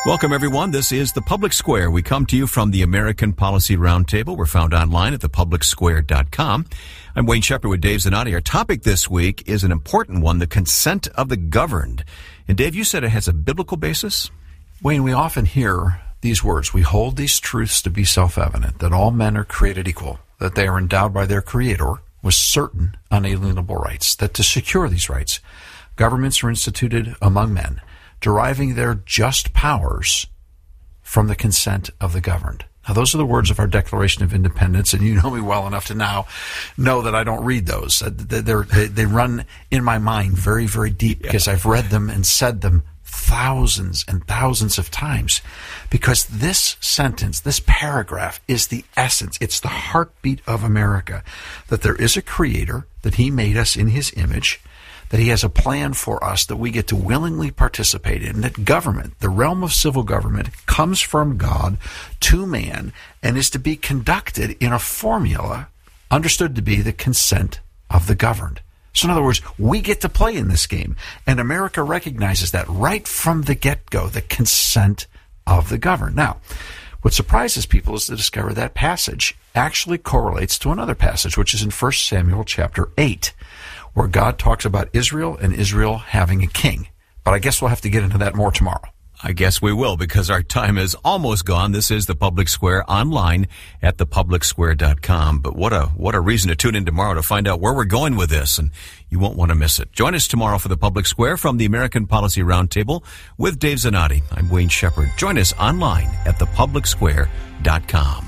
Welcome, everyone. This is The Public Square. We come to you from the American Policy Roundtable. We're found online at thepublicsquare.com. I'm Wayne Shepherd with Dave Zanotti. Our topic this week is an important one, the consent of the governed. And Dave, you said it has a biblical basis? Wayne, we often hear these words. We hold these truths to be self-evident, that all men are created equal, that they are endowed by their Creator with certain unalienable rights, that to secure these rights, governments are instituted among men, deriving their just powers from the consent of the governed. Now, those are the words of our Declaration of Independence, and you know me well enough to now know that I don't read those. They run in my mind very, very deep because I've read them and said them thousands and thousands of times. Because this sentence, this paragraph is the essence. It's the heartbeat of America, that there is a Creator, that He made us in His image, that He has a plan for us that we get to willingly participate in, that government, the realm of civil government, comes from God to man and is to be conducted in a formula understood to be the consent of the governed. So in other words, we get to play in this game, and America recognizes that right from the get-go, the consent of the governed. Now, what surprises people is to discover that passage actually correlates to another passage, which is in 1 Samuel chapter 8. Where God talks about Israel and Israel having a king. But I guess we'll have to get into that more tomorrow. I guess we will, because our time is almost gone. This is The Public Square online at thepublicsquare.com. But what a reason to tune in tomorrow to find out where we're going with this, and you won't want to miss it. Join us tomorrow for The Public Square from the American Policy Roundtable with Dave Zanotti. I'm Wayne Shepherd. Join us online at thepublicsquare.com.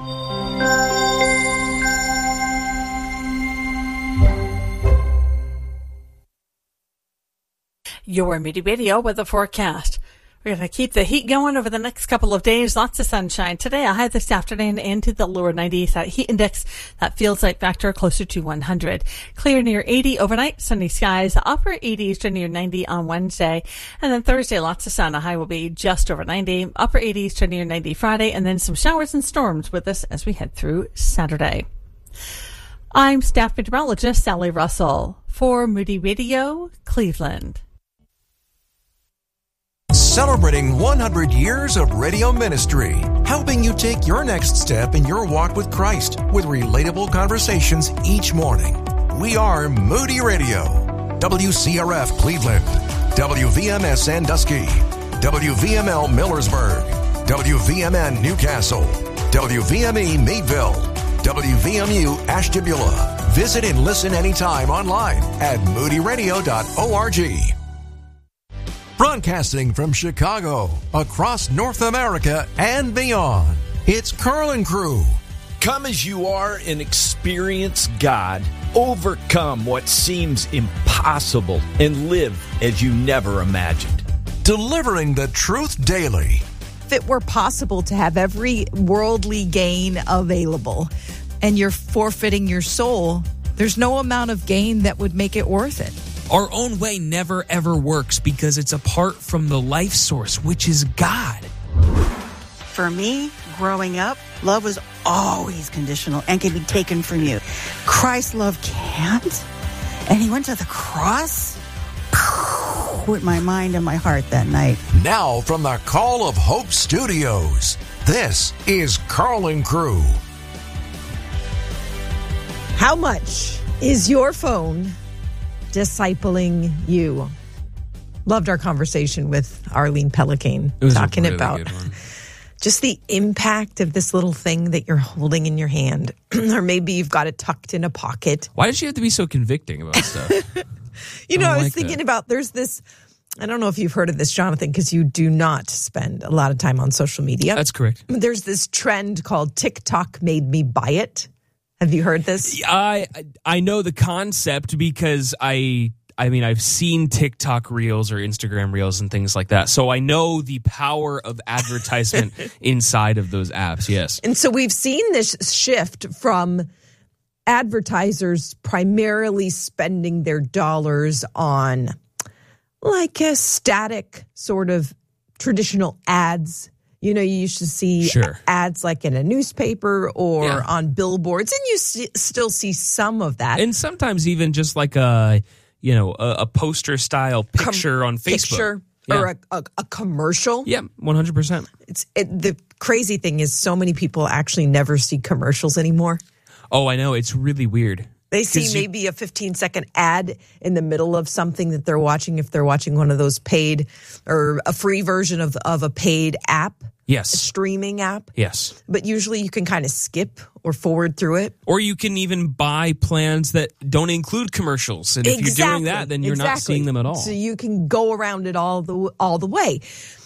Your Moody Radio weather forecast. We're going to keep the heat going over the next couple of days. Lots of sunshine. Today, a high this afternoon into the lower 90s. That heat index, that feels like factor closer to 100. Clear near 80 overnight. Sunny skies. Upper 80s to near 90 on Wednesday. And then Thursday, lots of sun. A high will be just over 90. Upper 80s to near 90 Friday. And then some showers and storms with us as we head through Saturday. I'm staff meteorologist Sally Russell for Moody Radio, Cleveland. Celebrating 100 years of radio ministry, helping you take your next step in your walk with Christ with relatable conversations each morning. We are Moody Radio, WCRF Cleveland, WVMS Sandusky, WVML Millersburg, WVMN Newcastle, WVME Meadville, WVMU Ashtabula. Visit and listen anytime online at moodyradio.org. Broadcasting from Chicago, across North America and beyond, it's Carl and Crew. Come as you are and experience God. Overcome what seems impossible and live as you never imagined. Delivering the truth daily. If it were possible to have every worldly gain available and you're forfeiting your soul, there's no amount of gain that would make it worth it. Our own way never, ever works because it's apart from the life source, which is God. For me, growing up, love was always conditional and can be taken from you. Christ's love can't. And He went to the cross with my mind and my heart that night. Now from the Call of Hope Studios, this is Carl and Crew. How much is your phone discipling you? Loved our conversation with Arlene Pelican talking about just the impact of this little thing that you're holding in your hand. Or maybe you've got it tucked in a pocket. Why did you have to be so convicting about stuff? I was thinking about, there's this, I don't know if you've heard of this, Jonathan, because you do not spend a lot of time on social media. That's correct. There's this trend called TikTok made me buy it. Have you heard this? I know the concept because I've seen TikTok reels or Instagram reels and things like that. So I know the power of advertisement inside of those apps, yes. And so we've seen this shift from advertisers primarily spending their dollars on like a static sort of traditional ads. You know, you used to see ads like in a newspaper or on billboards, and you still see some of that. And sometimes even just like a poster style picture on Facebook. or a commercial. Yeah, 100%. The crazy thing is so many people actually never see commercials anymore. Oh, I know. It's really weird. They see maybe a 15-second ad in the middle of something that they're watching if they're watching one of those paid or a free version of a paid app. Yes. A streaming app. Yes. But usually you can kind of skip or forward through it. Or you can even buy plans that don't include commercials. And if you're doing that, then you're not seeing them at all. So you can go around it all the way.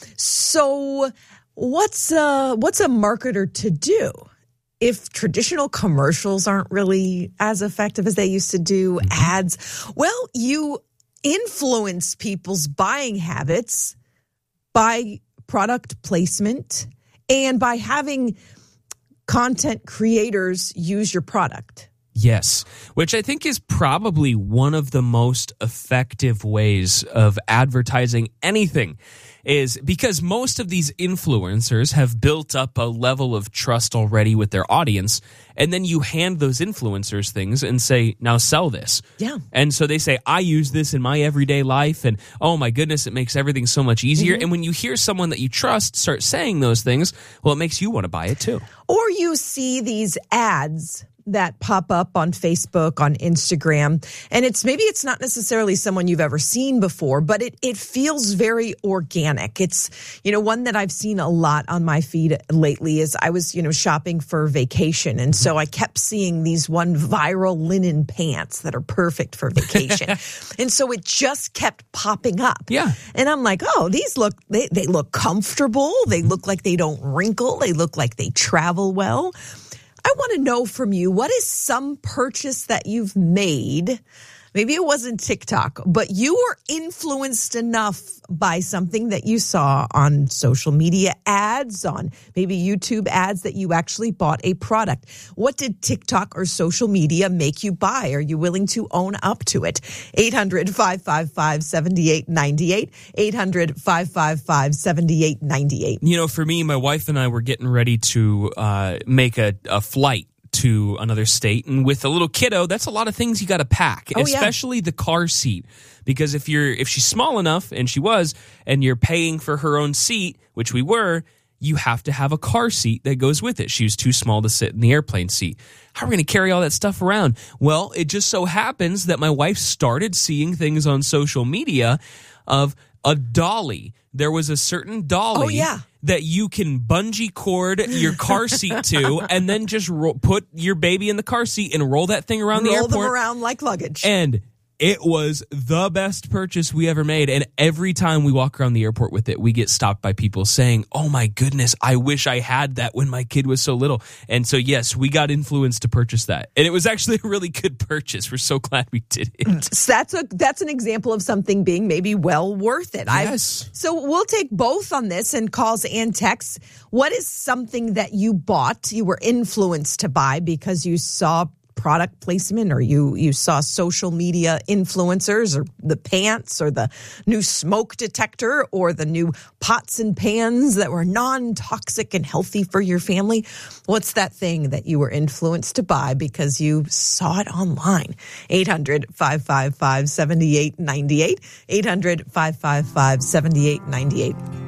So what's a marketer to do? If traditional commercials aren't really as effective as they used to do, ads, well, you influence people's buying habits by product placement and by having content creators use your product. Yes, which I think is probably one of the most effective ways of advertising anything, is because most of these influencers have built up a level of trust already with their audience, and then you hand those influencers things and say, now sell this. Yeah. And so they say, I use this in my everyday life, and oh my goodness, it makes everything so much easier. And when you hear someone that you trust start saying those things, well, it makes you want to buy it too. Or you see these ads that pop up on Facebook, on Instagram, and it's not necessarily someone you've ever seen before, but it feels very organic. It's, one that I've seen a lot on my feed lately is I was, shopping for vacation, and so I kept seeing these viral linen pants that are perfect for vacation. And so it just kept popping up. Yeah. And I'm like, oh, these they look comfortable. They look like they don't wrinkle. They look like they travel well. I want to know from you, what is some purchase that you've made? Maybe it wasn't TikTok, but you were influenced enough by something that you saw on social media ads, on maybe YouTube ads, that you actually bought a product. What did TikTok or social media make you buy? Are you willing to own up to it? 800-555-7898. 800-555-7898. For me, my wife and I were getting ready to make a flight to another state, and with a little kiddo, that's a lot of things you got to pack, especially the car seat, because if she's small enough, and she was, and you're paying for her own seat, which we were, you have to have a car seat that goes with it. She was too small to sit in the airplane seat. How are we going to carry all that stuff around? Well, it just so happens that my wife started seeing things on social media of a dolly. There was a certain dolly that you can bungee cord your car seat to, and then just put your baby in the car seat and roll that thing around the airport. Roll them around like luggage. And it was the best purchase we ever made. And every time we walk around the airport with it, we get stopped by people saying, oh my goodness, I wish I had that when my kid was so little. And so, yes, we got influenced to purchase that. And it was actually a really good purchase. We're so glad we did it. That's an example of something being maybe well worth it. Yes. So we'll take both on this and calls and texts. What is something that you bought, you were influenced to buy because you saw product placement, or you saw social media influencers, or the pants, or the new smoke detector, or the new pots and pans that were non-toxic and healthy for your family? What's that thing that you were influenced to buy because you saw it online? 800-555-7898. 800-555-7898.